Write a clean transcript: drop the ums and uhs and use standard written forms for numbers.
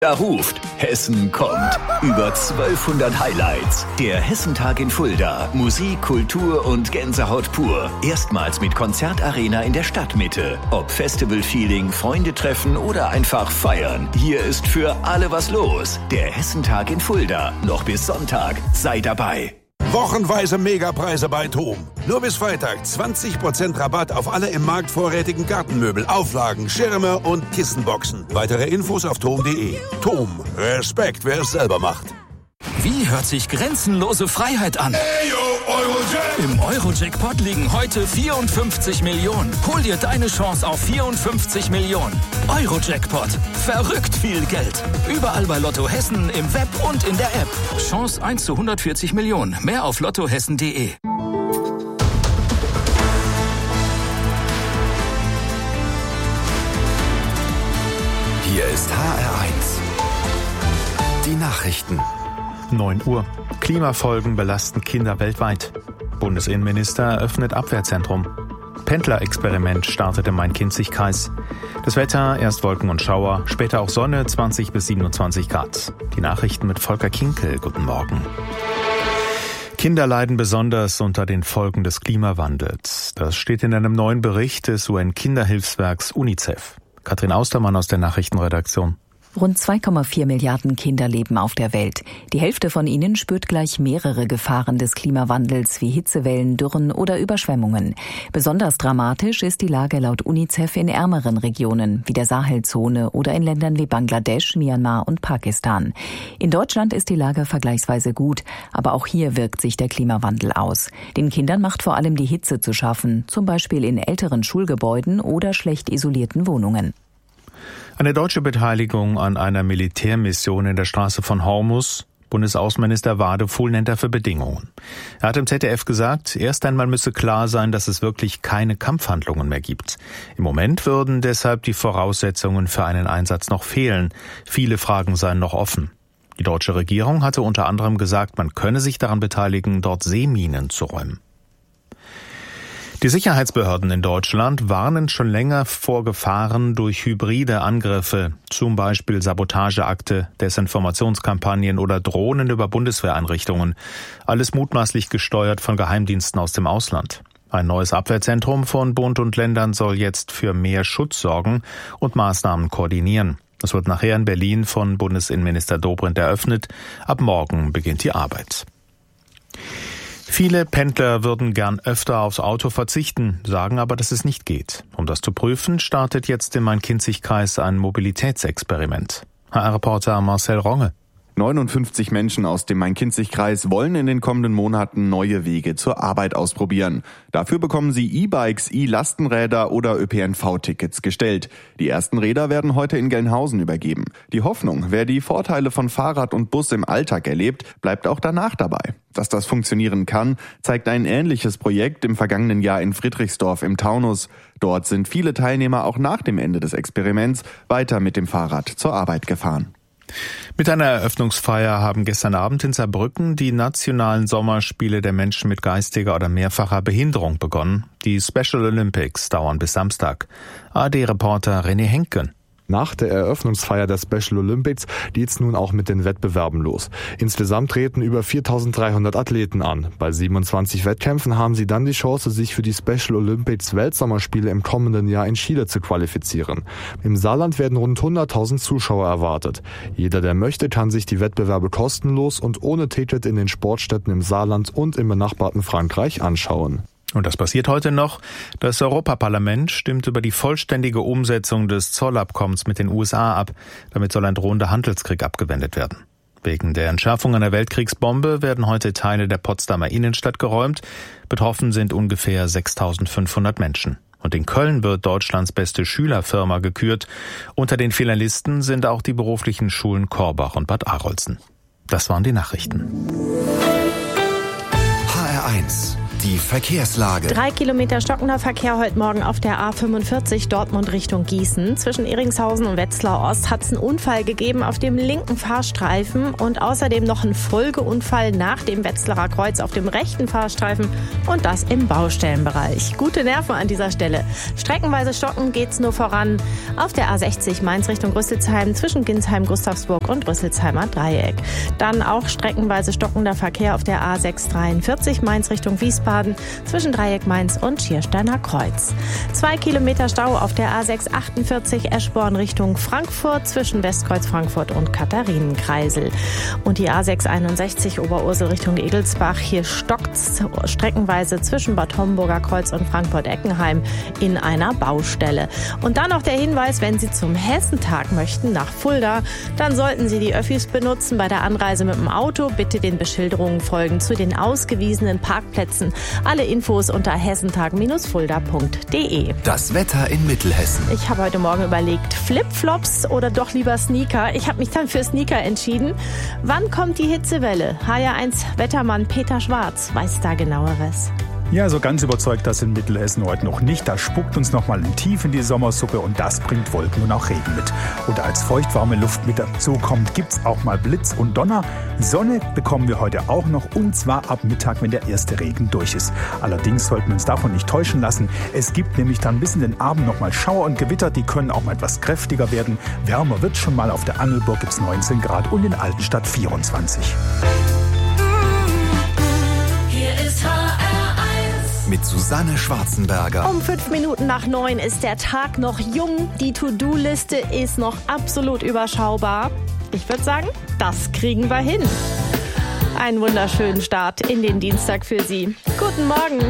Da ruft, Hessen kommt. Über 1200 Highlights. Der Hessentag in Fulda. Musik, Kultur und Gänsehaut pur. Erstmals mit Konzertarena in der Stadtmitte. Ob Festival-Feeling, Freunde treffen oder einfach feiern. Hier ist für alle was los. Der Hessentag in Fulda. Noch bis Sonntag. Sei dabei. Wochenweise Megapreise bei TOM. Nur bis Freitag 20% Rabatt auf alle im Markt vorrätigen Gartenmöbel, Auflagen, Schirme und Kissenboxen. Weitere Infos auf tom.de. TOM. Respekt, wer es selber macht. Wie hört sich grenzenlose Freiheit an? Im Euro-Jackpot liegen heute 54 Millionen. Hol dir deine Chance auf 54 Millionen. Euro-Jackpot. Verrückt viel Geld. Überall bei Lotto Hessen, im Web und in der App. Chance 1 zu 140 Millionen. Mehr auf lottohessen.de. Hier ist HR1. Die Nachrichten. 9 Uhr. Klimafolgen belasten Kinder weltweit. Bundesinnenminister eröffnet Abwehrzentrum. Pendlerexperiment startet im Main-Kinzig-Kreis. Das Wetter, erst Wolken und Schauer, später auch Sonne, 20 bis 27 Grad. Die Nachrichten mit Volker Kinkel. Guten Morgen. Kinder leiden besonders unter den Folgen des Klimawandels. Das steht in einem neuen Bericht des UN-Kinderhilfswerks UNICEF. Katrin Austermann aus der Nachrichtenredaktion. Rund 2,4 Milliarden Kinder leben auf der Welt. Die Hälfte von ihnen spürt gleich mehrere Gefahren des Klimawandels wie Hitzewellen, Dürren oder Überschwemmungen. Besonders dramatisch ist die Lage laut UNICEF in ärmeren Regionen wie der Sahelzone oder in Ländern wie Bangladesch, Myanmar und Pakistan. In Deutschland ist die Lage vergleichsweise gut, aber auch hier wirkt sich der Klimawandel aus. Den Kindern macht vor allem die Hitze zu schaffen, zum Beispiel in älteren Schulgebäuden oder schlecht isolierten Wohnungen. Eine deutsche Beteiligung an einer Militärmission in der Straße von Hormuz. Bundesaußenminister Wadefuhl nennt dafür Bedingungen. Er hat im ZDF gesagt, erst einmal müsse klar sein, dass es wirklich keine Kampfhandlungen mehr gibt. Im Moment würden deshalb die Voraussetzungen für einen Einsatz noch fehlen. Viele Fragen seien noch offen. Die deutsche Regierung hatte unter anderem gesagt, man könne sich daran beteiligen, dort Seeminen zu räumen. Die Sicherheitsbehörden in Deutschland warnen schon länger vor Gefahren durch hybride Angriffe, zum Beispiel Sabotageakte, Desinformationskampagnen oder Drohnen über Bundeswehreinrichtungen. Alles mutmaßlich gesteuert von Geheimdiensten aus dem Ausland. Ein neues Abwehrzentrum von Bund und Ländern soll jetzt für mehr Schutz sorgen und Maßnahmen koordinieren. Es wird nachher in Berlin von Bundesinnenminister Dobrindt eröffnet. Ab morgen beginnt die Arbeit. Viele Pendler würden gern öfter aufs Auto verzichten, sagen aber, dass es nicht geht. Um das zu prüfen, startet jetzt im Main-Kinzig-Kreis ein Mobilitätsexperiment. HR-Reporter Marcel Ronge. 59 Menschen aus dem Main-Kinzig-Kreis wollen in den kommenden Monaten neue Wege zur Arbeit ausprobieren. Dafür bekommen sie E-Bikes, E-Lastenräder oder ÖPNV-Tickets gestellt. Die ersten Räder werden heute in Gelnhausen übergeben. Die Hoffnung, wer die Vorteile von Fahrrad und Bus im Alltag erlebt, bleibt auch danach dabei. Dass das funktionieren kann, zeigt ein ähnliches Projekt im vergangenen Jahr in Friedrichsdorf im Taunus. Dort sind viele Teilnehmer auch nach dem Ende des Experiments weiter mit dem Fahrrad zur Arbeit gefahren. Mit einer Eröffnungsfeier haben gestern Abend in Saarbrücken die nationalen Sommerspiele der Menschen mit geistiger oder mehrfacher Behinderung begonnen. Die Special Olympics dauern bis Samstag. ARD-Reporter René Henken. Nach der Eröffnungsfeier der Special Olympics geht's nun auch mit den Wettbewerben los. Insgesamt treten über 4.300 Athleten an. Bei 27 Wettkämpfen haben sie dann die Chance, sich für die Special Olympics Weltsommerspiele im kommenden Jahr in Chile zu qualifizieren. Im Saarland werden rund 100.000 Zuschauer erwartet. Jeder, der möchte, kann sich die Wettbewerbe kostenlos und ohne Ticket in den Sportstätten im Saarland und im benachbarten Frankreich anschauen. Und das passiert heute noch. Das Europaparlament stimmt über die vollständige Umsetzung des Zollabkommens mit den USA ab. Damit soll ein drohender Handelskrieg abgewendet werden. Wegen der Entschärfung einer Weltkriegsbombe werden heute Teile der Potsdamer Innenstadt geräumt. Betroffen sind ungefähr 6.500 Menschen. Und in Köln wird Deutschlands beste Schülerfirma gekürt. Unter den Finalisten sind auch die beruflichen Schulen Korbach und Bad Arolsen. Das waren die Nachrichten. HR1. Die Verkehrslage. 3 Kilometer stockender Verkehr heute Morgen auf der A45 Dortmund Richtung Gießen. Zwischen Ehringshausen und Wetzlar Ost hat es einen Unfall gegeben auf dem linken Fahrstreifen und außerdem noch einen Folgeunfall nach dem Wetzlarer Kreuz auf dem rechten Fahrstreifen und das im Baustellenbereich. Gute Nerven an dieser Stelle. Streckenweise stocken geht's nur voran auf der A60 Mainz Richtung Rüsselsheim zwischen Ginsheim, Gustavsburg und Rüsselsheimer Dreieck. Dann auch streckenweise stockender Verkehr auf der A643 Mainz Richtung Wiesbaden zwischen Dreieck Mainz und Schiersteiner Kreuz. 2 Kilometer Stau auf der A648 Eschborn Richtung Frankfurt zwischen Westkreuz Frankfurt und Katharinenkreisel. Und die A661 Oberursel Richtung Egelsbach. Hier stockt's streckenweise zwischen Bad Homburger Kreuz und Frankfurt-Eckenheim in einer Baustelle. Und dann noch der Hinweis, wenn Sie zum Hessentag möchten, nach Fulda, dann sollten Sie die Öffis benutzen. Bei der Anreise mit dem Auto bitte den Beschilderungen folgen zu den ausgewiesenen Parkplätzen. Alle Infos unter hessentag-fulda.de. Das Wetter in Mittelhessen. Ich habe heute Morgen überlegt, Flipflops oder doch lieber Sneaker. Ich habe mich dann für Sneaker entschieden. Wann kommt die Hitzewelle? HR1-Wettermann Peter Schwarz weiß da Genaueres. Ja, so ganz überzeugt das in Mittelhessen heute noch nicht. Da spuckt uns noch mal ein Tief in die Sommersuppe und das bringt Wolken und auch Regen mit. Und als feuchtwarme Luft mit dazu kommt, gibt's auch mal Blitz und Donner. Sonne bekommen wir heute auch noch und zwar ab Mittag, wenn der erste Regen durch ist. Allerdings sollten wir uns davon nicht täuschen lassen. Es gibt nämlich dann bis in den Abend noch mal Schauer und Gewitter, die können auch mal etwas kräftiger werden. Wärmer wird schon mal, auf der Angelburg gibt's 19 Grad und in Altenstadt 24. Hier ist mit Susanne Schwarzenberger. Um 5 Minuten nach 9 ist der Tag noch jung. Die To-Do-Liste ist noch absolut überschaubar. Ich würde sagen, das kriegen wir hin. Einen wunderschönen Start in den Dienstag für Sie. Guten Morgen.